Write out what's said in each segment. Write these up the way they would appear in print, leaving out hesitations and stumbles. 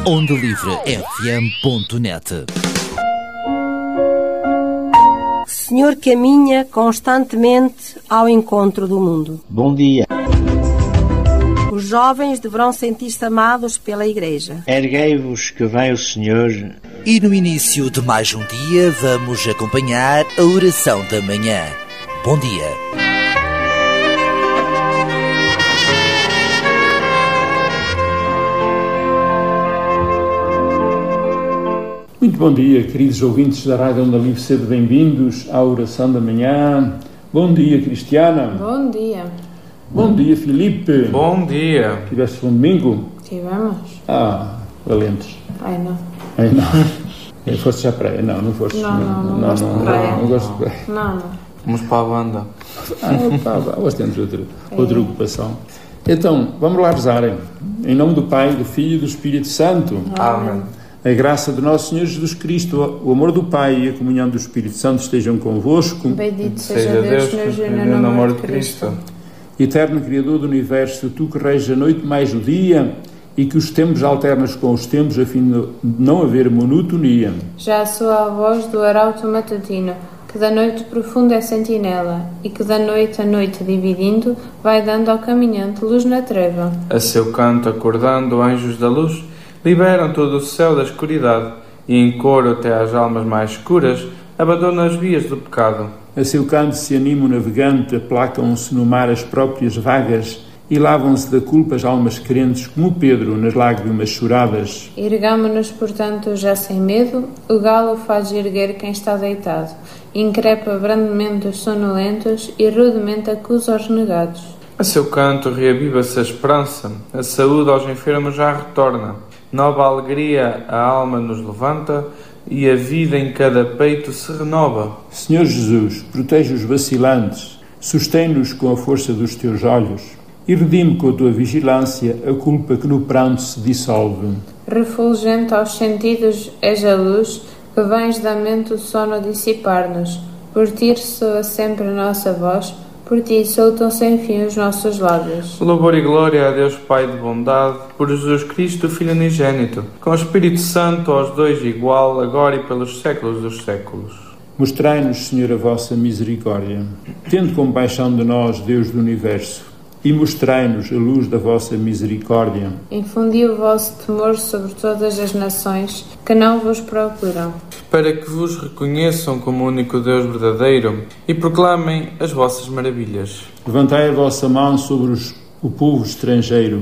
ondalivrefm.net. Senhor caminha constantemente ao encontro do mundo. Bom dia. Os jovens deverão sentir-se amados pela Igreja. Erguei-vos que vem o Senhor. E no início de mais um dia vamos acompanhar a oração da manhã. Bom dia. Muito bom dia, queridos ouvintes da Rádio Onda Livre, sejam bem-vindos à oração da manhã. Bom dia, Cristiana. Bom dia. Bom dia, Filipe. Bom dia. Tiveste um domingo? Tivemos. Valentes. Ai, não. Foste à praia? Não foste. Não gosto de praia. Não gosto de praia. Não. Vamos para a banda. Hoje temos outra ocupação. Então, vamos lá rezar. Em nome do Pai, do Filho e do Espírito Santo. Amém. A graça de nosso Senhor Jesus Cristo, o amor do Pai e a comunhão do Espírito Santo estejam convosco. Bendito seja Deus, no amor de Cristo. Eterno Criador do Universo, tu que reges a noite mais o dia e que os tempos alternas com os tempos a fim de não haver monotonia. Já soa a voz do arauto matutino, que da noite profunda é sentinela e que da noite a noite dividindo vai dando ao caminhante luz na treva. A seu canto acordando anjos da luz, liberam todo o céu da escuridade e em coro até às almas mais escuras abandonam as vias do pecado. A seu canto se anima o navegante, aplacam-se no mar as próprias vagas e lavam-se da culpa as almas crentes como Pedro nas lágrimas choradas. Ergamo-nos, portanto, já sem medo, o galo faz erguer quem está deitado, increpa brandemente os sonolentos e rudemente acusa os negados. A seu canto reaviva-se a esperança, a saúde aos enfermos já retorna. Nova alegria a alma nos levanta e a vida em cada peito se renova. Senhor Jesus, protege os vacilantes, sustém-nos com a força dos teus olhos e redime com a tua vigilância a culpa que no pranto se dissolve. Refulgente aos sentidos és a luz, que vens da mente o sono dissipar-nos. Por ti ressoa sempre a nossa voz, por ti soltam sem fim os nossos lábios. Louvor e glória a Deus Pai de bondade, por Jesus Cristo, Filho unigênito, com o Espírito Santo, aos dois igual, agora e pelos séculos dos séculos. Mostrai-nos, Senhor, a vossa misericórdia. Tende compaixão de nós, Deus do Universo, e mostrai-nos a luz da vossa misericórdia. Infundi o vosso temor sobre todas as nações que não vos procuram, para que vos reconheçam como único Deus verdadeiro e proclamem as vossas maravilhas. Levantai a vossa mão sobre o povo estrangeiro,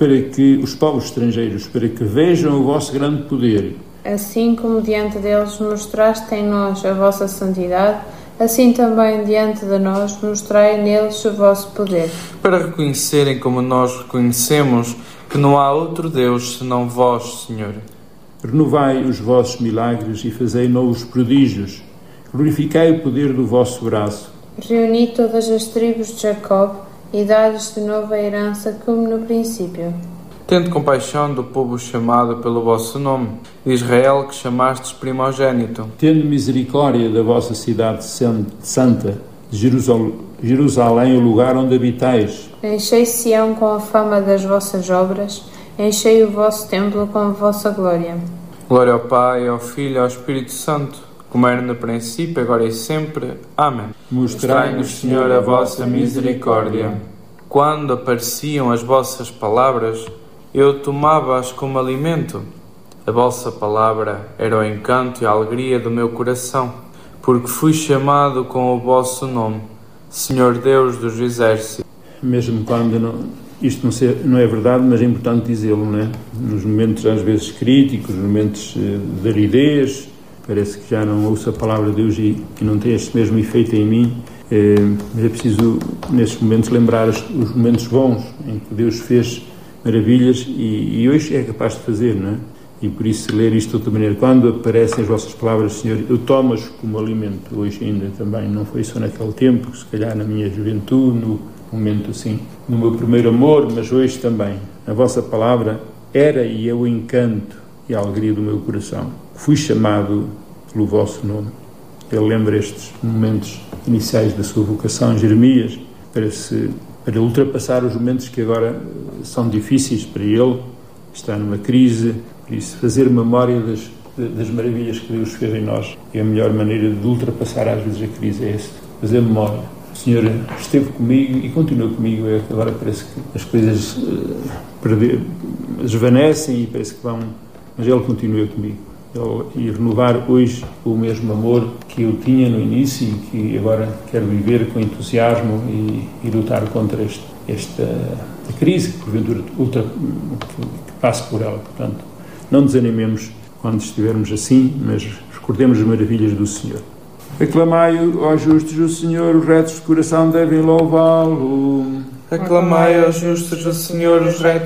os povos estrangeiros, para que vejam o vosso grande poder. Assim como diante deles mostraste em nós a vossa santidade, assim também diante de nós mostrai neles o vosso poder. Para reconhecerem como nós reconhecemos que não há outro Deus senão vós, Senhor. Renovai os vossos milagres e fazei novos prodígios. Glorificai o poder do vosso braço. Reuni todas as tribos de Jacob e dai-lhes de novo a herança como no princípio. Tende compaixão do povo chamado pelo vosso nome, de Israel que chamastes primogênito. Tende misericórdia da vossa cidade santa, de Jerusalém, o lugar onde habitais. Enchei Sião com a fama das vossas obras, enchei o vosso templo com a vossa glória. Glória ao Pai, ao Filho e ao Espírito Santo, como era no princípio, agora e sempre. Amém. Mostrai-nos, Senhor, a vossa misericórdia. Quando apareciam as vossas palavras, eu tomava-as como alimento. A vossa palavra era o encanto e a alegria do meu coração, porque fui chamado com o vosso nome, Senhor Deus dos Exércitos. Mesmo quando isto não é verdade, mas é importante dizê-lo, não é? Nos momentos às vezes críticos, nos momentos de aridez, parece que já não ouço a palavra de Deus e não tem este mesmo efeito em mim. Mas é preciso, nesses momentos, lembrar os momentos bons em que Deus fez maravilhas e hoje é capaz de fazer, não é? E por isso ler isto de outra maneira. Quando aparecem as vossas palavras, Senhor, eu tomo-as como alimento. Hoje ainda também, não foi só naquele tempo, se calhar na minha juventude, no momento assim, no meu primeiro amor, mas hoje também. A vossa palavra era e é o encanto e a alegria do meu coração. Fui chamado pelo vosso nome. Ele lembra estes momentos iniciais da sua vocação, Jeremias, para ultrapassar os momentos que agora são difíceis para ele, está numa crise, por isso fazer memória das maravilhas que Deus fez em nós é a melhor maneira de ultrapassar às vezes a crise, é esta, fazer memória. O Senhor esteve comigo e continua comigo, agora parece que as coisas desvanecem e parece que vão, mas Ele continua comigo. E renovar hoje o mesmo amor que eu tinha no início e que agora quero viver com entusiasmo e lutar contra esta crise que porventura que passe por ela. Portanto, não desanimemos quando estivermos assim, mas recordemos as maravilhas do Senhor. Aclamai, ó justos, o Senhor, os retos de coração devem louvá-lo. Aclamai, ó justos, o Senhor, os retos